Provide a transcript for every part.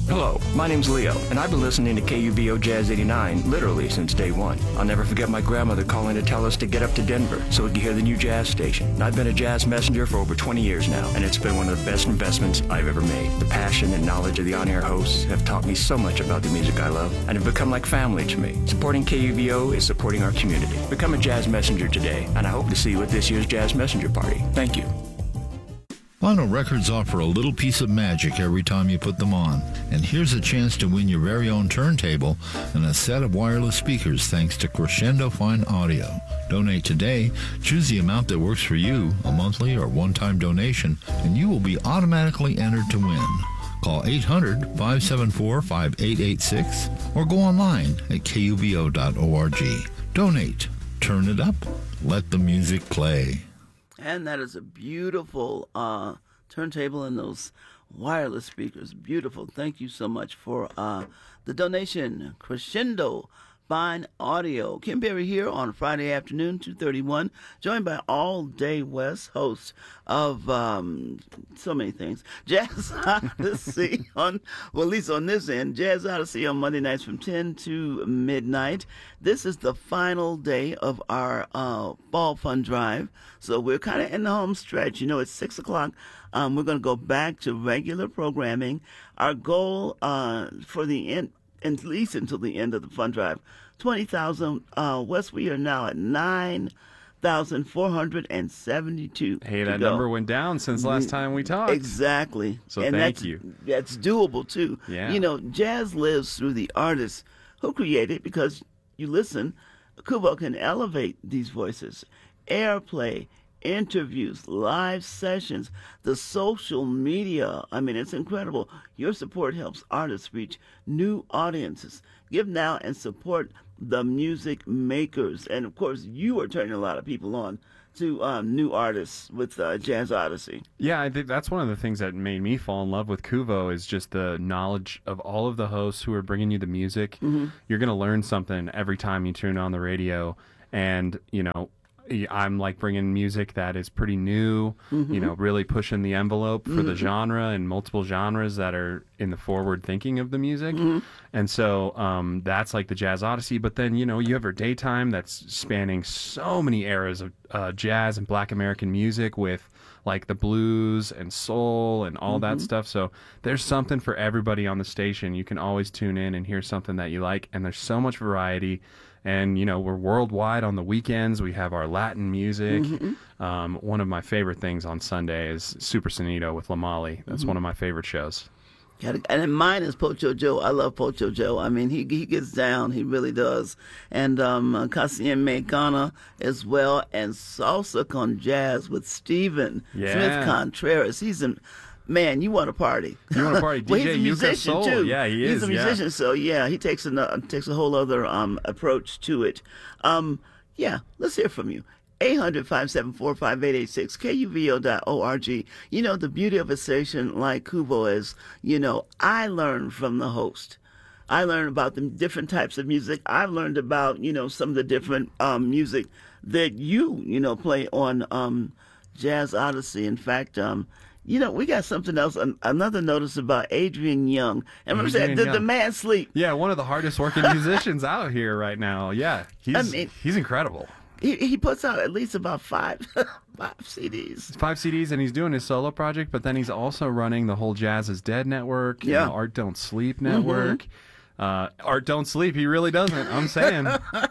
Hello, my name's Leo, and I've been listening to KUVO Jazz 89 literally since day one. I'll never forget my grandmother calling to tell us to get up to Denver so we could hear the new jazz station. And I've been a jazz messenger for over 20 years now, and it's been one of the best investments I've ever made. The passion and knowledge of the on-air hosts have taught me so much about the music I love, and have become like family to me. Supporting KUVO is supporting our community. Become a jazz messenger today, and I hope to see you at this year's Jazz Messenger Party. Thank you. Vinyl records offer a little piece of magic every time you put them on. And here's a chance to win your very own turntable and a set of wireless speakers thanks to Crescendo Fine Audio. Donate today, choose the amount that works for you, a monthly or one-time donation, and you will be automatically entered to win. Call 800-574-5886 or go online at kuvo.org. Donate, turn it up, let the music play. And that is a beautiful turntable and those wireless speakers. Beautiful. Thank you so much for the donation. Crescendo Fine Audio. Kim Berry here on Friday afternoon, 2:31, joined by All Day West, host of so many things. Jazz Odyssey at least on this end, Jazz Odyssey on Monday nights from 10 to midnight. This is the final day of our Fall Fund Drive, so we're kind of in the home stretch. You know, it's 6 o'clock. We're going to go back to regular programming. Our goal for the end, at least until the end of the fund drive, 20,000. West, we are now at 9,472. Hey, that number went down since last time we talked. Exactly. So and thank you. That's doable too. Yeah. You know, jazz lives through the artists who create it, because you listen, Kuvo can elevate these voices. Airplay, interviews, live sessions, the social media. I mean, it's incredible. Your support helps artists reach new audiences. Give now and support the music makers. And of course, you are turning a lot of people on to new artists with Jazz Odyssey. Yeah, I think that's one of the things that made me fall in love with Kuvo is just the knowledge of all of the hosts who are bringing you the music. Mm-hmm. You're going to learn something every time you tune on the radio. And, you know, I'm like bringing music that is pretty new, mm-hmm. you know, really pushing the envelope for mm-hmm. the genre and multiple genres that are in the forward thinking of the music. Mm-hmm. And so that's like the Jazz Odyssey. But then, you know, you have our daytime that's spanning so many eras of jazz and Black American music with like the blues and soul and all mm-hmm. that stuff. So there's something for everybody on the station. You can always tune in and hear something that you like. And there's so much variety. And, you know, we're worldwide on the weekends. We have our Latin music. Mm-hmm. One of my favorite things on Sunday is Super Sonido with Lamali. That's mm-hmm. one of my favorite shows. And mine is Pocho Joe. I love Pocho Joe. I mean, he gets down. He really does. And Cassian Mexicana as well. And Salsa con Jazz with Stephen Smith Contreras. He's an... Man, you want to party. You want to party. Well, DJ he's a musician Soul. too. Yeah, he is. He's a musician, so yeah, he takes a whole other approach to it. Yeah, let's hear from you. 800-574-5886, KUVO.org. You know, the beauty of a station like Kuvo is, you know, I learn from the host. I learn about the different types of music. I've learned about, you know, some of the different music that you know, play on Jazz Odyssey. In fact, you know, we got something else, another notice about Adrian Young. And remember, did the man sleep? Yeah, one of the hardest working musicians out here right now. Yeah, he's incredible. He puts out at least about five CDs. 5 CDs, and he's doing his solo project, but then he's also running the whole Jazz is Dead network, and the Art Don't Sleep network. Mm-hmm. Art Don't Sleep, he really doesn't, I'm saying.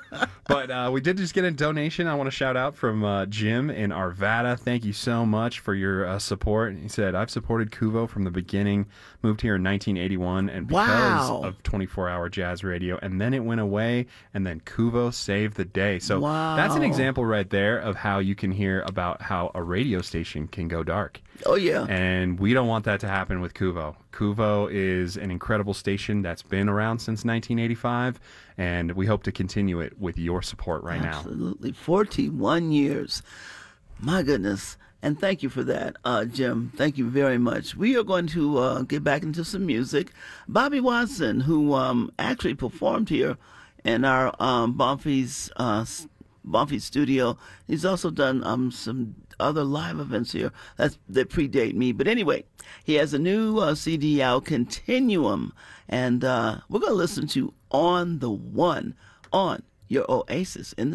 But we did just get a donation I want to shout out from Jim in Arvada. Thank you so much for your support. He said, I've supported Kuvo from the beginning, moved here in 1981, and because of 24-hour jazz radio, and then it went away, and then Kuvo saved the day. So that's an example right there of how you can hear about how a radio station can go dark. Oh, yeah. And we don't want that to happen with Kuvo. Kuvo is an incredible station that's been around since 1985, and we hope to continue it with your support right now. Absolutely. 41 years. My goodness. And thank you for that, Jim. Thank you very much. We are going to get back into some music. Bobby Watson, who actually performed here in our Bonfils studio. He's also done some other live events here that predate me. But anyway, he has a new CD out, Continuum, and we're going to listen to On the One on your Oasis in the